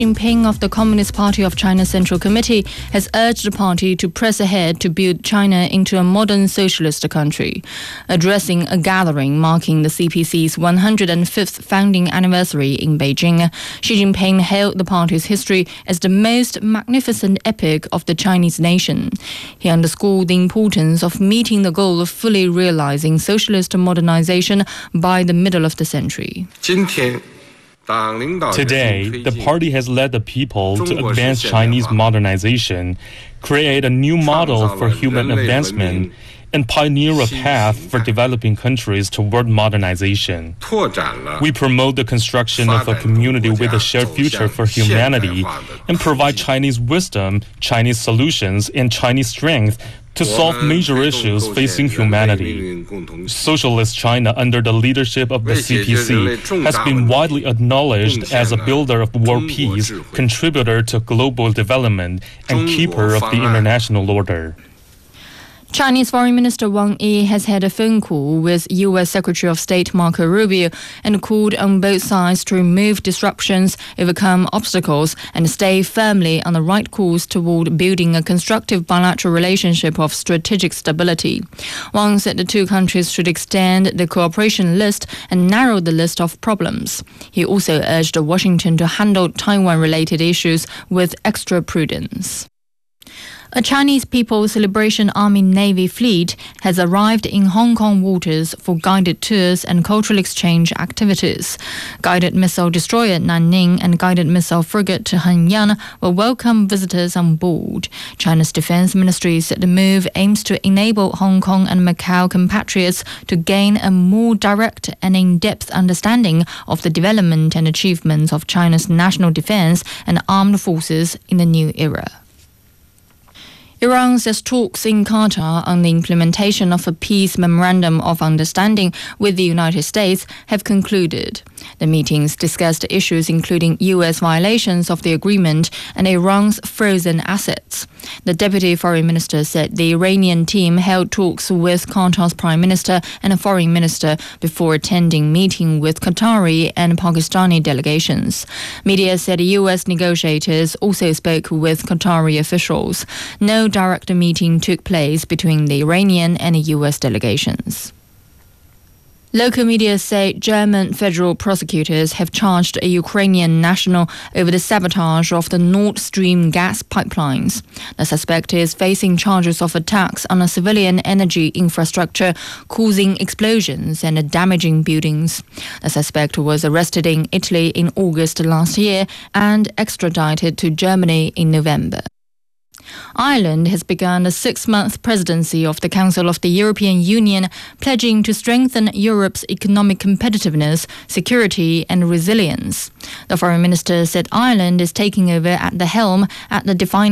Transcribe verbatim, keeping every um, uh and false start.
Xi Jinping of the Communist Party of China Central Committee has urged the party to press ahead to build China into a modern socialist country. Addressing a gathering marking the C P C's one hundred fifth founding anniversary in Beijing, Xi Jinping hailed the party's history as the most magnificent epic of the Chinese nation. He underscored the importance of meeting the goal of fully realizing socialist modernization by the middle of the century. Today, the party has led the people to advance Chinese modernization, create a new model for human advancement, and pioneer a path for developing countries toward modernization. We promote the construction of a community with a shared future for humanity and provide Chinese wisdom, Chinese solutions, and Chinese strength to solve major issues facing humanity. Socialist China under the leadership of the C P C has been widely acknowledged as a builder of world peace, contributor to global development, and keeper of the international order. Chinese Foreign Minister Wang Yi has had a phone call with U S Secretary of State Marco Rubio and called on both sides to remove disruptions, overcome obstacles, and stay firmly on the right course toward building a constructive bilateral relationship of strategic stability. Wang said the two countries should extend the cooperation list and narrow the list of problems. He also urged Washington to handle Taiwan-related issues with extra prudence. A Chinese People's Liberation Army Navy fleet has arrived in Hong Kong waters for guided tours and cultural exchange activities. Guided missile destroyer Nanning and guided missile frigate Hengyang will welcome visitors on board. China's Defense Ministry said the move aims to enable Hong Kong and Macau compatriots to gain a more direct and in-depth understanding of the development and achievements of China's national defense and armed forces in the new era. Iran says talks in Qatar on the implementation of a peace memorandum of understanding with the United States have concluded. The meetings discussed issues including U S violations of the agreement and Iran's frozen assets. The deputy foreign minister said the Iranian team held talks with Qatar's prime minister and a foreign minister before attending meeting with Qatari and Pakistani delegations. Media said U S negotiators also spoke with Qatari officials. No direct meeting took place between the Iranian and U S delegations. Local media say German federal prosecutors have charged a Ukrainian national over the sabotage of the Nord Stream gas pipelines. The suspect is facing charges of attacks on a civilian energy infrastructure, causing explosions and damaging buildings. The suspect was arrested in Italy in August last year and extradited to Germany in November. Ireland has begun a six-month presidency of the Council of the European Union, pledging to strengthen Europe's economic competitiveness, security and resilience. The foreign minister said Ireland is taking over at the helm at the defining